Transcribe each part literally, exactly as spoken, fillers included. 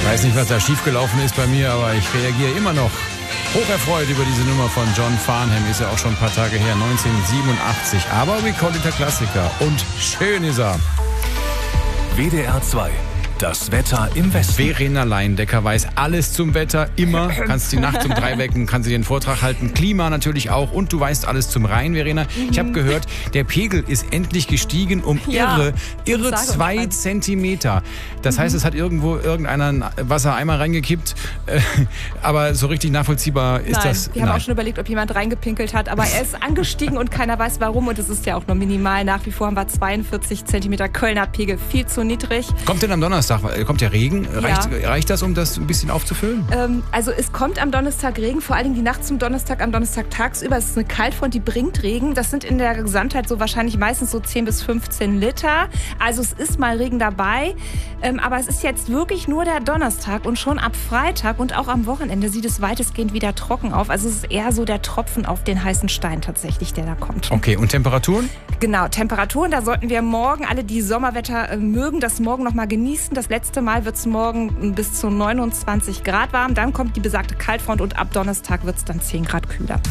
weiß nicht, was da schiefgelaufen ist bei mir, aber ich reagiere immer noch hocherfreut über diese Nummer von John Farnham. Ist ja auch schon ein paar Tage her, neunzehnhundertsiebenundachtzig. Aber we call it a Klassiker. Und schön ist er. W D R zwei. Das Wetter im Westen. Verena Leindecker weiß alles zum Wetter, immer. Kannst die Nacht um drei wecken, kannst du den Vortrag halten. Klima natürlich auch. Und du weißt alles zum Rhein, Verena. Mhm. Ich habe gehört, der Pegel ist endlich gestiegen um ja, irre, irre zwei Zentimeter. Das mhm. heißt, es hat irgendwo irgendeiner Wassereimer reingekippt. Aber so richtig nachvollziehbar ist nein, das. Wir haben auch schon überlegt, ob jemand reingepinkelt hat. Aber er ist angestiegen und keiner weiß warum. Und es ist ja auch nur minimal. Nach wie vor haben wir zweiundvierzig Zentimeter Kölner Pegel. Viel zu niedrig. Kommt denn am Donnerstag? Kommt ja Regen. Reicht, ja. reicht das, um das ein bisschen aufzufüllen? Ähm, also es kommt am Donnerstag Regen, vor allen Dingen die Nacht zum Donnerstag, am Donnerstag tagsüber. Es ist eine Kaltfront, die bringt Regen. Das sind in der Gesamtheit so wahrscheinlich meistens so zehn bis fünfzehn Liter. Also es ist mal Regen dabei. Ähm, aber es ist jetzt wirklich nur der Donnerstag und schon ab Freitag und auch am Wochenende sieht es weitestgehend wieder trocken auf. Also es ist eher so der Tropfen auf den heißen Stein tatsächlich, der da kommt. Okay, und Temperaturen? Genau, Temperaturen, da sollten wir morgen, alle die Sommerwetter äh, mögen, das morgen noch mal genießen. Das letzte Mal wird es morgen bis zu neunundzwanzig Grad warm. Dann kommt die besagte Kaltfront und ab Donnerstag wird es dann zehn Grad kühler.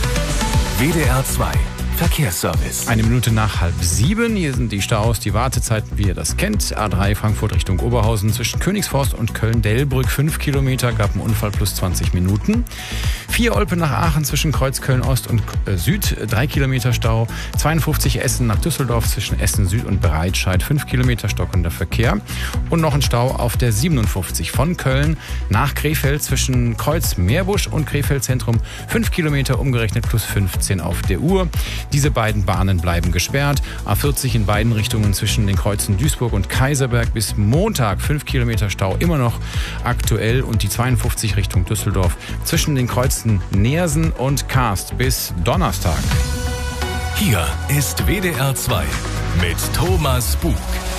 W D R zwei. Verkehrsservice. Eine Minute nach halb sieben. Hier sind die Staus, die Wartezeiten, wie ihr das kennt. A drei Frankfurt Richtung Oberhausen zwischen Königsforst und Köln-Delbrück. fünf Kilometer, gab einen Unfall plus zwanzig Minuten. vier Olpe nach Aachen zwischen Kreuz Köln-Ost und äh, Süd. drei Kilometer Stau. zweiundfünfzig Essen nach Düsseldorf zwischen Essen Süd und Breitscheid. fünf Kilometer stockender Verkehr. Und noch ein Stau auf der siebenundfünfzig von Köln nach Krefeld zwischen Kreuz Meerbusch und Krefeld Zentrum. fünf Kilometer umgerechnet plus fünfzehn auf der Uhr. Diese beiden Bahnen bleiben gesperrt. A vierzig in beiden Richtungen zwischen den Kreuzen Duisburg und Kaiserberg bis Montag. fünf Kilometer Stau immer noch aktuell. Und die zweiundfünfzig Richtung Düsseldorf zwischen den Kreuzen Neersen und Karst bis Donnerstag. Hier ist W D R zwei mit Thomas Bug.